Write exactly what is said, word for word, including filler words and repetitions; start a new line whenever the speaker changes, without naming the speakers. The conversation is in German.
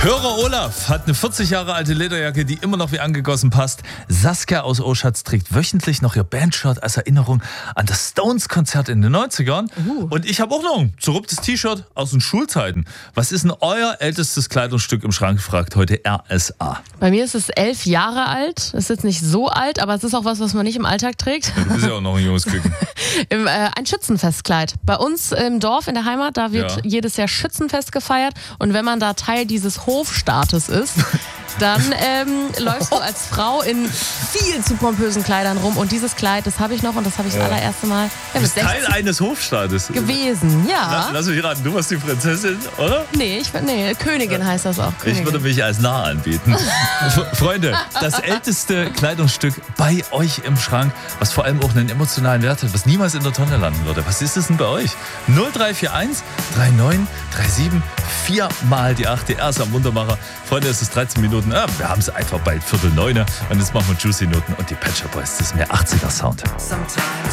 Hörer Olaf hat eine vierzig Jahre alte Lederjacke, die immer noch wie angegossen passt. Saskia aus Oschatz trägt wöchentlich noch ihr Bandshirt als Erinnerung an das Stones-Konzert in den neunzigern. Uh. Und ich habe auch noch ein zerrupftes T-Shirt aus den Schulzeiten. Was ist denn euer ältestes Kleidungsstück im Schrank, fragt heute R S A.
Bei mir ist es elf Jahre alt. Ist jetzt nicht so alt, aber es ist auch was, was man nicht im Alltag trägt.
Ja, du bist ja auch noch ein junges Küken.
Im, äh, ein Schützenfestkleid. Bei uns im Dorf, in der Heimat, da wird
Ja.
jedes Jahr Schützenfest gefeiert. Und wenn man da Teil dieses Hofstaates ist, dann ähm, läufst du als Frau in viel zu pompösen Kleidern rum. Und dieses Kleid, das habe ich noch und das habe ich das
Ja.
allererste Mal ja,
Du
mit
bist Teil
sechzehn
eines Hofstaates.
gewesen. Ja.
Lass, lass mich raten, du warst die Prinzessin, oder?
Nee, ich, nee, Königin heißt das auch.
Ich
Königin.
würde mich als Narr anbieten. F- Freunde, das älteste Kleidungsstück bei euch im Schrank, was vor allem auch einen emotionalen Wert hat, was niemals in der Tonne landen würde. Was ist es denn bei euch? null drei vier eins drei neun drei sieben vier mal die acht. R ist am Wundermacher. Freunde, es ist dreizehn Minuten. Ja, wir haben es einfach bald Viertel neune. Und jetzt machen wir Juicy Noten und die Pet Shop Boys. Das ist mehr achtziger Sound.